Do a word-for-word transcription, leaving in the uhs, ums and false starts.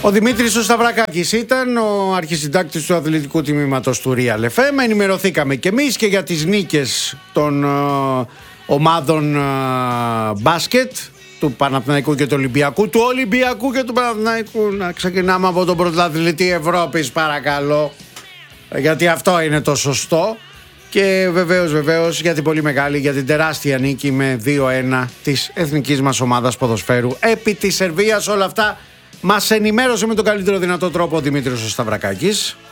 Ο Δημήτρης ο Σταυρακάκης ήταν ο αρχισυντάκτης του αθλητικού τμήματος του Real εφ εμ. Ενημερωθήκαμε κι εμείς και για τις νίκες των uh, ομάδων uh, μπάσκετ του Παναθηναϊκού και του Ολυμπιακού, του Ολυμπιακού και του Παναθηναϊκού. Να ξεκινάμε από τον πρωταθλητή Ευρώπης, παρακαλώ, γιατί αυτό είναι το σωστό. Και βεβαίως, βεβαίως για την πολύ μεγάλη, για την τεράστια νίκη με δύο ένα της εθνικής μας ομάδας ποδοσφαίρου επί της Σερβίας. Όλα αυτά μας ενημέρωσε με τον καλύτερο δυνατό τρόπο ο Δημήτρης ο Σταυρακάκης.